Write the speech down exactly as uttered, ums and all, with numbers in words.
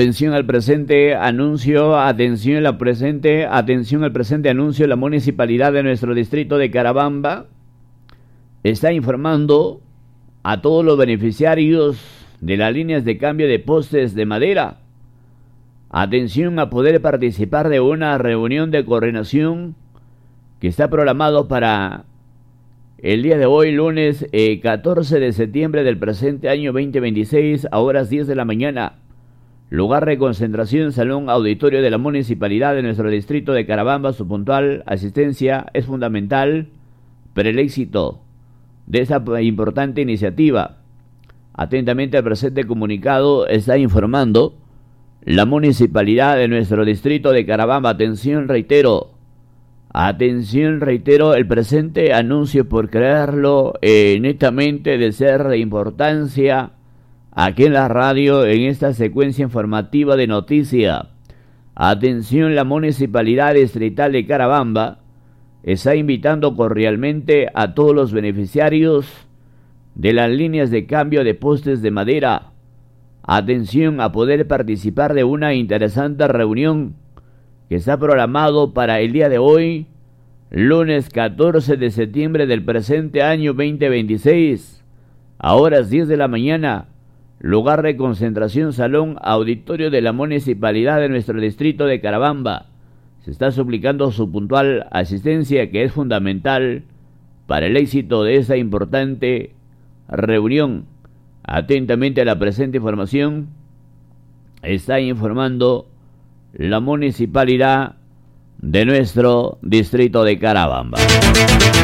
Atención al presente anuncio, atención al presente, atención al presente anuncio. La municipalidad de nuestro distrito de Carabamba está informando a todos los beneficiarios de las líneas de cambio de postes de madera. Atención a poder participar de una reunión de coordinación que está programado para el día de hoy, lunes eh, catorce de septiembre del presente año veinte veintiséis, a horas diez de la mañana. Lugar de concentración, Salón Auditorio de la Municipalidad de nuestro distrito de Carabamba. Su puntual asistencia es fundamental para el éxito de esta importante iniciativa. Atentamente al presente comunicado está informando la Municipalidad de nuestro distrito de Carabamba. Atención, reitero, atención, reitero, el presente anuncio, por crearlo eh, netamente de ser de importancia aquí en la radio, en esta secuencia informativa de noticia. Atención, la Municipalidad Distrital de Carabamba está invitando cordialmente a todos los beneficiarios de las líneas de cambio de postes de madera. Atención a poder participar de una interesante reunión que está programado para el día de hoy, lunes catorce de septiembre del presente año veinte veintiséis, a horas diez de la mañana. Lugar de concentración, Salón Auditorio de la Municipalidad de nuestro distrito de Carabamba. Se está suplicando su puntual asistencia, que es fundamental para el éxito de esta importante reunión. Atentamente a la presente información está informando la Municipalidad de nuestro distrito de Carabamba.